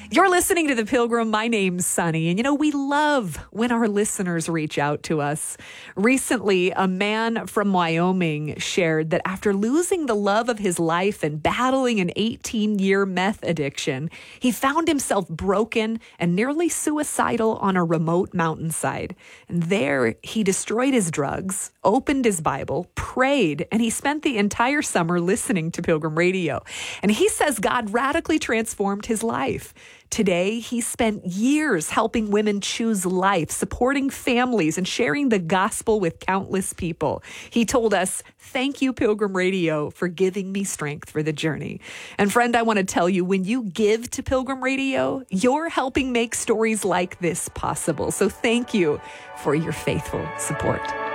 You're listening to The Pilgrim. My name's Sunny. And we love when our listeners reach out to us. Recently, a man from Wyoming shared that after losing the love of his life and battling an 18-year meth addiction, he found himself broken and nearly suicidal on a remote mountainside. And there, he destroyed his drugs, opened his Bible, prayed, and he spent the entire summer listening to Pilgrim Radio. And he says God radically transformed his life. Today, he spent years helping women choose life, supporting families, and sharing the gospel with countless people. He told us, "Thank you, Pilgrim Radio, for giving me strength for the journey." And friend, I want to tell you, when you give to Pilgrim Radio, you're helping make stories like this possible. So thank you for your faithful support.